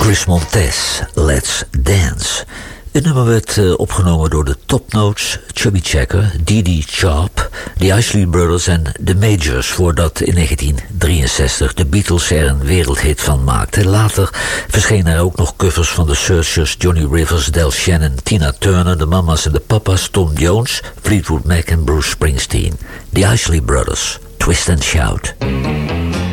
Chris Montez, Let's Dance. Het nummer werd opgenomen door de Top Notes, Chubby Checker, Dee Sharp, The Isley Brothers en The Majors, voordat in 1963 de Beatles er een wereldhit van maakten. Later verschenen er ook nog covers van The Searchers, Johnny Rivers, Del Shannon, Tina Turner, de Mamas en de Papas, Tom Jones, Fleetwood Mac en Bruce Springsteen. The Isley Brothers, Twist and Shout.